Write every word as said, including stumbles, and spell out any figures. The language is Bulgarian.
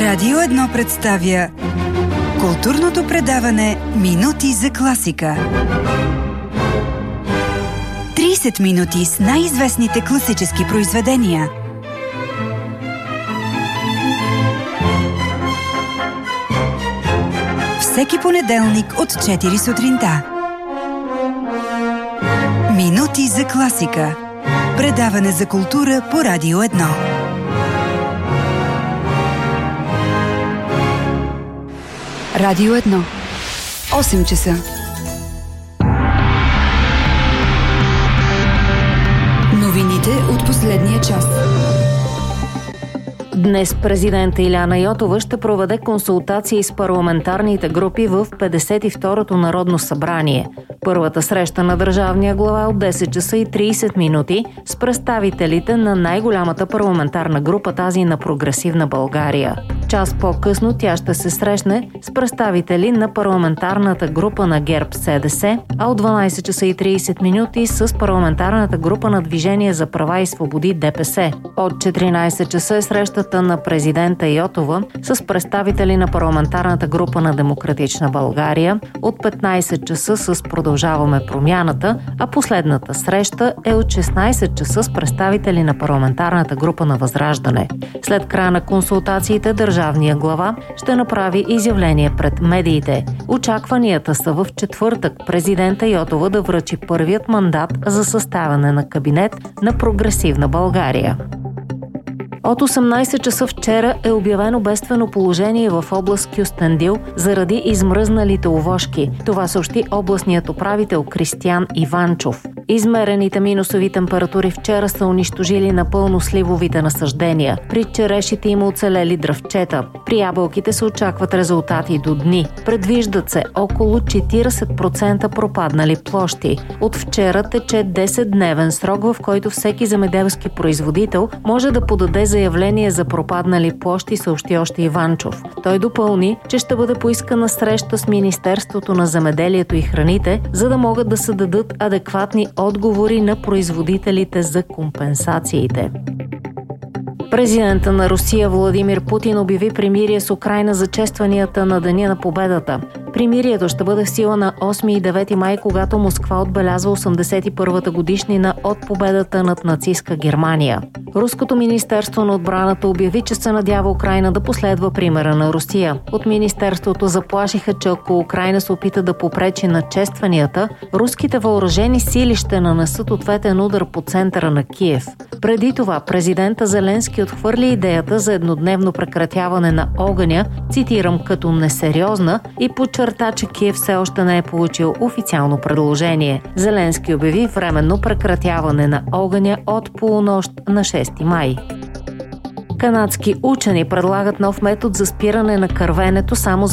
Радио едно представя културното предаване Минути за класика. трийсет минути с най-известните класически произведения. Всеки понеделник от четири сутринта. Минути за класика. Предаване за култура по Радио едно. Радио едно. осем часа. Новините от последния час. Днес президента Иляна Йотова ще проведе консултации с парламентарните групи в петдесет и второто Народно събрание. Първата среща на държавния глава от десет часа и трийсет минути с представителите на най-голямата парламентарна група, тази на Прогресивна България. Час по-късно тя ще се срещне с представители на парламентарната група на ГЕРБ-СДС, а от дванайсет часа и трийсет минути с парламентарната група на Движение за права и свободи ДПС. От четиринайсет часа е срещата на президента Йотова с представители на парламентарната група на Демократична България, от петнайсет часа с Продължаваме промяната, а последната среща е от шестнайсет часа с представители на парламентарната група на Възраждане. След края на консултациите държавния глава ще направи изявление пред медиите. Очакванията са в четвъртък президента Йотова да връчи първият мандат за съставяне на кабинет на Прогресивна България. От осемнайсет часа вчера е обявено бедствено положение в област Кюстендил заради измръзналите овошки. Това съобщи областният управител Кристиян Иванчов. Измерените минусови температури вчера са унищожили напълно сливовите насаждения. При черешите има оцелели дръвчета. При ябълките се очакват резултати до дни. Предвиждат се около четирийсет процента пропаднали площи. От вчера тече десетдневен срок, в който всеки земеделски производител може да подаде заявление за пропаднали площи, съобщи още Иванчов. Той допълни, че ще бъде поискана среща с Министерството на земеделието и храните, за да могат да се дадат адекватни отговори на производителите за компенсациите. Президента на Русия Владимир Путин обяви примирие с Украйна за честванията на Деня на победата. Примирието ще бъде в сила на осми и девети май, когато Москва отбелязва осемдесет и първата годишнина от победата над нацистка Германия. Руското министерство на отбраната обяви, че се надява Украйна да последва примера на Русия. От министерството заплашиха, че ако Украйна се опита да попречи на честванията, руските въоръжени сили ще нанесат ответен удар по центъра на Киев. Преди това президента Зеленски отхвърли идеята за еднодневно прекратяване на огъня, цитирам, като несериозна, и подчерта, че Киев все още не е получил официално предложение. Зеленски обяви временно прекратяване на огъня от полунощ на шести май. Канадски учени предлагат нов метод за спиране на кървенето само